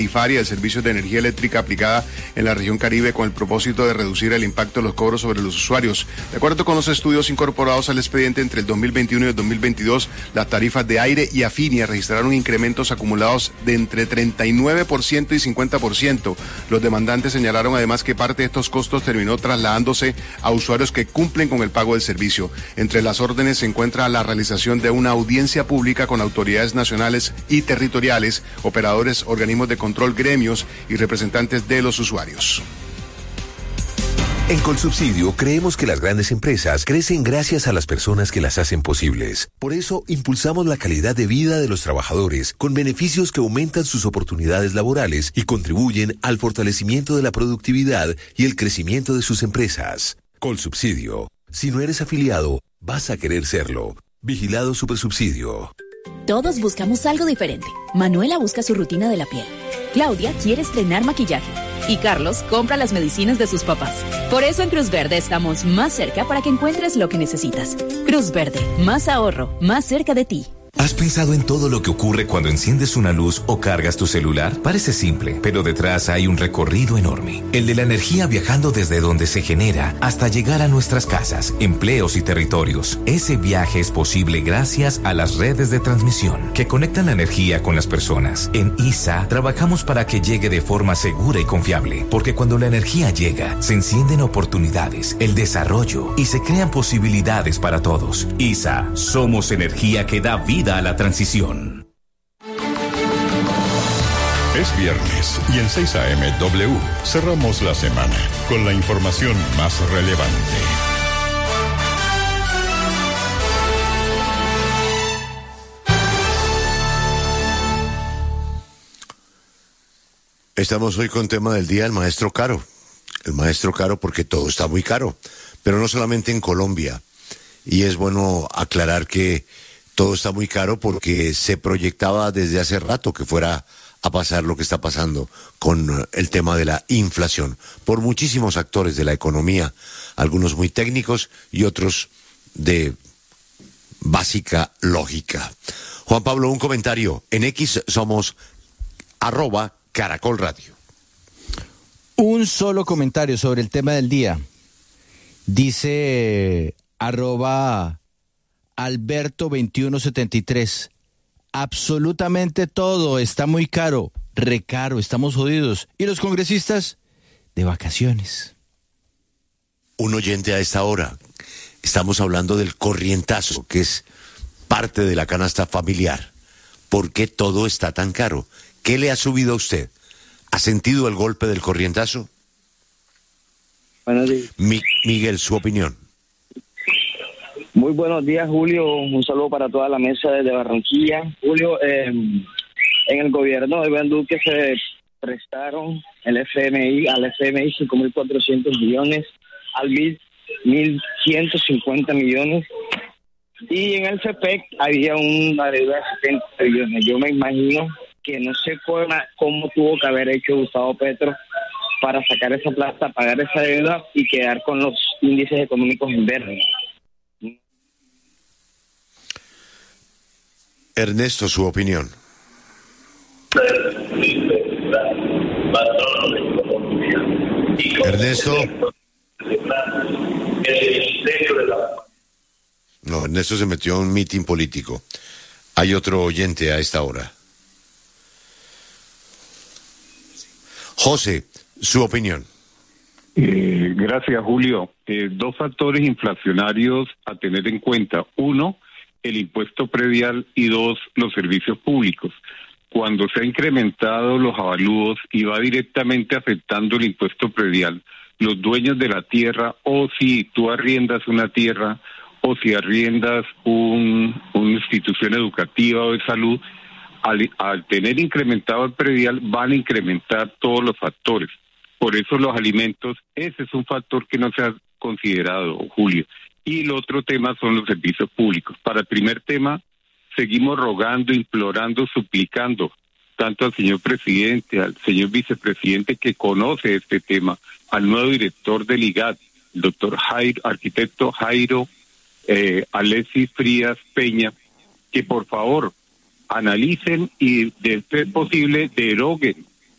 tarifaria del servicio de energía eléctrica aplicada en la región Caribe con el propósito de reducir el impacto de los cobros sobre los usuarios. De acuerdo con los estudios incorporados al expediente entre el 2021 y el 2022, las tarifas de aire y Afinia registraron incrementos acumulados de entre 39% y 50%. Los demandantes señalaron además que parte de estos costos terminó trasladándose a usuarios que cumplen con el pago del servicio. Entre las órdenes se encuentra la realización de una audiencia pública con autoridades nacionales y territoriales, operadores, organismos de control, gremios y representantes de los usuarios. En Colsubsidio creemos que las grandes empresas crecen gracias a las personas que las hacen posibles. Por eso impulsamos la calidad de vida de los trabajadores con beneficios que aumentan sus oportunidades laborales y contribuyen al fortalecimiento de la productividad y el crecimiento de sus empresas. Colsubsidio. Si no eres afiliado, vas a querer serlo. Vigilado Supersubsidio. Todos buscamos algo diferente. Manuela busca su rutina de la piel. Claudia quiere estrenar maquillaje. Y Carlos compra las medicinas de sus papás. Por eso en Cruz Verde estamos más cerca para que encuentres lo que necesitas. Cruz Verde, más ahorro, más cerca de ti. ¿Has pensado en todo lo que ocurre cuando enciendes una luz o cargas tu celular? Parece simple, pero detrás hay un recorrido enorme. El de la energía viajando desde donde se genera hasta llegar a nuestras casas, empleos y territorios. Ese viaje es posible gracias a las redes de transmisión que conectan la energía con las personas. En ISA trabajamos para que llegue de forma segura y confiable, porque cuando la energía llega, se encienden oportunidades, el desarrollo y se crean posibilidades para todos. ISA, somos energía que da vida a la transición. Es viernes y en 6 AM W cerramos la semana con la información más relevante. Estamos hoy con tema del día, el maestro caro. El maestro caro porque todo está muy caro, pero no solamente en Colombia. Y es bueno aclarar que todo está muy caro porque se proyectaba desde hace rato que fuera a pasar lo que está pasando con el tema de la inflación, por muchísimos actores de la economía, algunos muy técnicos y otros de básica lógica. Juan Pablo, un comentario. En X somos @Caracol Radio. Un solo comentario sobre el tema del día. Dice @Alberto2173. Absolutamente todo está muy caro, re caro, estamos jodidos. ¿Y los congresistas? De vacaciones. Un oyente a esta hora. Estamos hablando del corrientazo, que es parte de la canasta familiar. ¿Por qué todo está tan caro? ¿Qué le ha subido a usted? ¿Ha sentido el golpe del corrientazo? Buenos días. Miguel, su opinión. Muy buenos días, Julio. Un saludo para toda la mesa desde Barranquilla. Julio, en el gobierno de Iván Duque se prestaron al FMI 5.400 millones, al BID 1.150 millones, y en el CPEC había una deuda de 70 millones. Yo me imagino que no sé cómo tuvo que haber hecho Gustavo Petro para sacar esa plata, pagar esa deuda y quedar con los índices económicos en verde. Ernesto, su opinión. Ernesto. No, Ernesto se metió en un mitin político. Hay otro oyente a esta hora. José, su opinión. Gracias, Julio. Dos factores inflacionarios a tener en cuenta. Uno, el impuesto predial, y dos, los servicios públicos. Cuando se ha incrementado los avalúos y va directamente afectando el impuesto predial, los dueños de la tierra, o si tú arriendas una tierra, o si arriendas una institución educativa o de salud, al tener incrementado el predial, van a incrementar todos los factores. Por eso los alimentos, ese es un factor que no se ha considerado, Julio. Y el otro tema son los servicios públicos. Para el primer tema, seguimos rogando, implorando, suplicando, tanto al señor presidente, al señor vicepresidente que conoce este tema, al nuevo director del IGAD, el doctor arquitecto Jairo Alexis Frías Peña, que por favor analicen y de ser posible deroguen